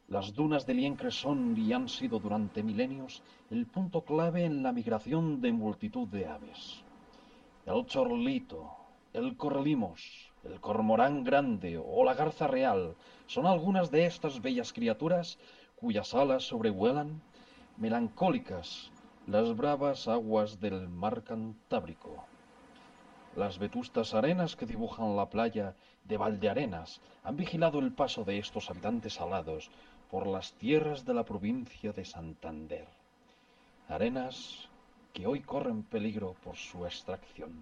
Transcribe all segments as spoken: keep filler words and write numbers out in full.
Las dunas de Liencres son y han sido durante milenios el punto clave en la migración de multitud de aves. El chorlito, el correlimos, el cormorán grande o la garza real son algunas de estas bellas criaturas cuyas alas sobrevuelan, melancólicas, las bravas aguas del mar Cantábrico. Las vetustas arenas que dibujan la playa de Valdearenas han vigilado el paso de estos habitantes alados por las tierras de la provincia de Santander. Arenas que hoy corren peligro por su extracción.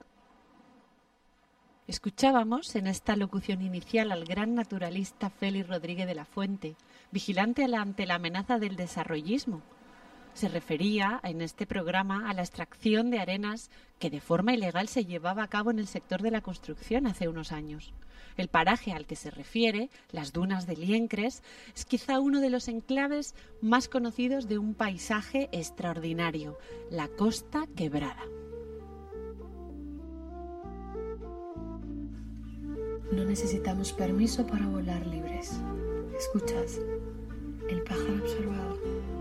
Escuchábamos en esta locución inicial al gran naturalista Félix Rodríguez de la Fuente, vigilante ante la amenaza del desarrollismo. Se refería en este programa a la extracción de arenas que de forma ilegal se llevaba a cabo en el sector de la construcción hace unos años. El paraje al que se refiere, las dunas de Liencres, es quizá uno de los enclaves más conocidos de un paisaje extraordinario, la Costa Quebrada. No necesitamos permiso para volar libres. ¿Escuchas? El pájaro observador.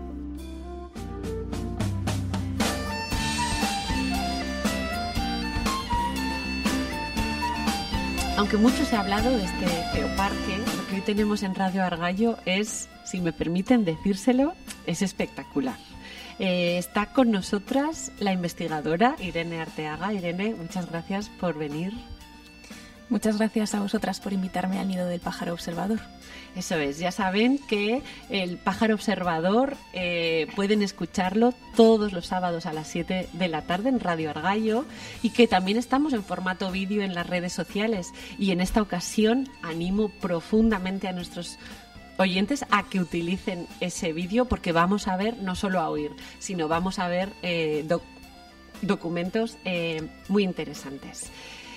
Aunque mucho se ha hablado de este geoparque, lo que hoy tenemos en Radio Argallo es, si me permiten decírselo, es espectacular. Eh, está con nosotras la investigadora Irene Arteaga. Irene, muchas gracias por venir. Muchas gracias a vosotras por invitarme al Nido del Pájaro Observador. Eso es, ya saben que el Pájaro Observador eh, pueden escucharlo todos los sábados a las siete de la tarde en Radio Argallo y que también estamos en formato vídeo en las redes sociales. Y en esta ocasión animo profundamente a nuestros oyentes a que utilicen ese vídeo porque vamos a ver, no solo a oír, sino vamos a ver eh, doc- documentos eh, muy interesantes.